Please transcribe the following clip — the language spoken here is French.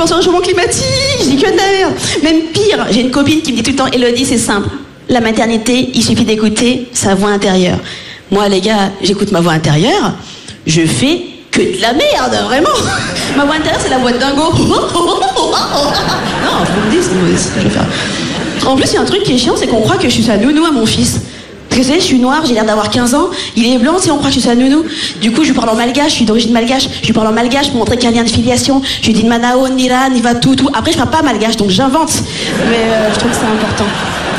penser au changement climatique, je dis que de la merde. Même pire, j'ai une copine qui me dit tout le temps, Élodie, c'est simple. La maternité, il suffit d'écouter sa voix intérieure. Moi, les gars, j'écoute ma voix intérieure, je fais que de la merde, vraiment. Ma voix intérieure, c'est la voix de dingo. Non, vous me dites, c'est ce que je vais faire. En plus, il y a un truc qui est chiant, c'est qu'on croit que je suis sa nounou à mon fils. Parce que vous savez, je suis noire, j'ai l'air d'avoir 15 ans, il est blanc, on croit que je suis sa nounou. Du coup, je lui parle en malgache, je suis d'origine malgache, je lui parle en malgache pour montrer qu'il y a un lien de filiation. Je lui dis Manao, Nira, Niva, tout. Après, je parle pas malgache, donc j'invente. Mais je trouve que c'est important.